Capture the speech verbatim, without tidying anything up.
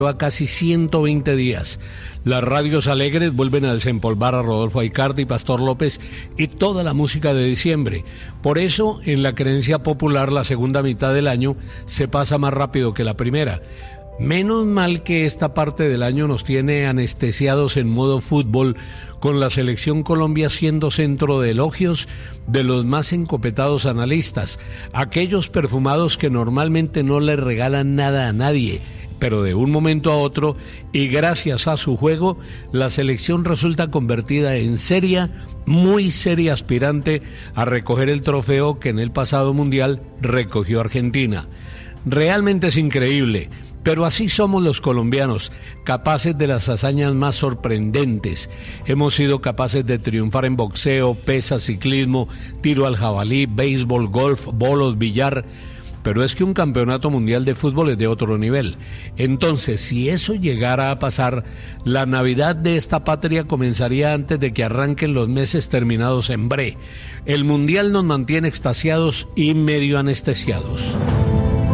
Lleva casi ciento veinte días. Las radios alegres vuelven a desempolvar a Rodolfo Aicardi, Pastor López y toda la música de diciembre. Por eso, en la creencia popular, la segunda mitad del año se pasa más rápido que la primera. Menos mal que esta parte del año nos tiene anestesiados en modo fútbol, con la selección Colombia siendo centro de elogios de los más encopetados analistas, aquellos perfumados que normalmente no le regalan nada a nadie, pero de un momento a otro, y gracias a su juego, la selección resulta convertida en seria, muy seria aspirante a recoger el trofeo que en el pasado mundial recogió Argentina. Realmente es increíble, pero así somos los colombianos, capaces de las hazañas más sorprendentes. Hemos sido capaces de triunfar en boxeo, pesas, ciclismo, tiro al jabalí, béisbol, golf, bolos, billar. Pero es que un campeonato mundial de fútbol es de otro nivel. Entonces, si eso llegara a pasar, la Navidad de esta patria comenzaría antes de que arranquen los meses terminados en bre. El mundial nos mantiene extasiados y medio anestesiados.